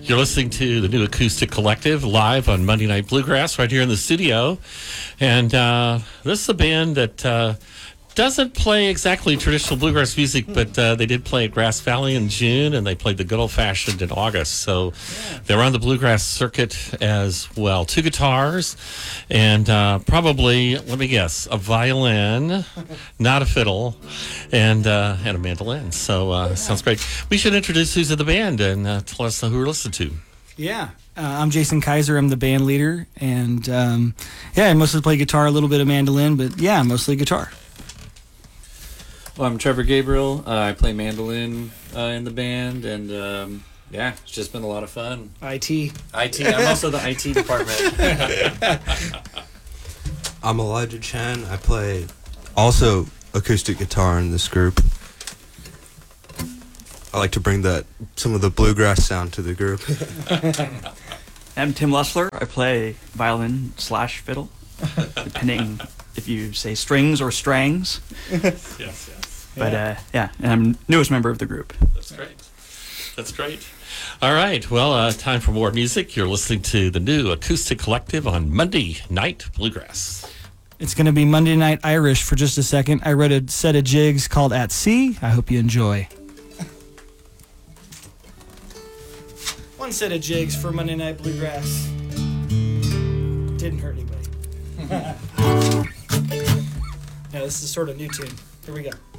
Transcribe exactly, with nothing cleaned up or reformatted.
You're listening to the New Acoustic Collective live on Monday Night Bluegrass right here in the studio. And uh, this is a band that uh, doesn't play exactly traditional bluegrass music, but uh, they did play at Grass Valley in June, and they played the Good Old Fashioned in August. So they're on the bluegrass circuit as well. Two guitars and uh, probably, let me guess, a violin, not a fiddle, and uh, and a mandolin. So uh, sounds great. We should introduce who's in the band and uh, tell us who we're listening to. Yeah, uh, I'm Jason Kaiser. I'm the band leader, and um, yeah, I mostly play guitar, a little bit of mandolin, but yeah, mostly guitar. Well, I'm Trevor Gabriel. Uh, I play mandolin uh, in the band, and um, yeah, it's just been a lot of fun. I T. I T. I'm also the I T department. I'm Elijah Chen. I play also acoustic guitar in this group. I like to bring that some of the bluegrass sound to the group. I'm Tim Lessler. I play violin slash fiddle, depending if you say strings or strangs. Yes, yes. But uh, yeah, and I'm newest member of the group. That's great. That's great. All right. Well, uh, time for more music. You're listening to the New Acoustic Collective on Monday Night Bluegrass. It's going to be Monday Night Irish for just a second. I wrote a set of jigs called At Sea. I hope you enjoy. One set of jigs for Monday Night Bluegrass. Didn't hurt anybody. Yeah, this is sort of new tune. Here we go.